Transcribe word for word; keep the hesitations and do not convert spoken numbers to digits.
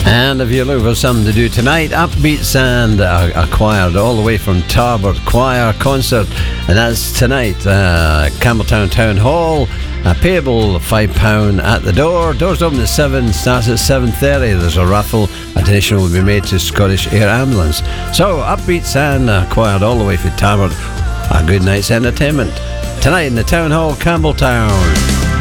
And if you're looking for something to do tonight, Upbeats and uh, acquired all the way from Tarbert Choir concert, and that's tonight, uh, Campbelltown Town Hall. Uh, payable five pounds at the door. Doors open at seven, starts at seven thirty. There's a raffle. A donation will be made to Scottish Air Ambulance. So, Upbeats and acquired all the way from Tarbert. A good night's entertainment tonight in the Town Hall, Campbelltown.